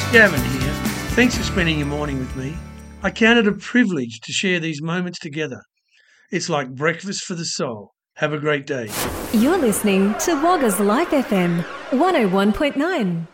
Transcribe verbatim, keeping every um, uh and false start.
Gavin here. Thanks for spending your morning with me. I count it a privilege to share these moments together. It's like breakfast for the soul. Have a great day. You're listening to Wagga's Life F M one oh one point nine.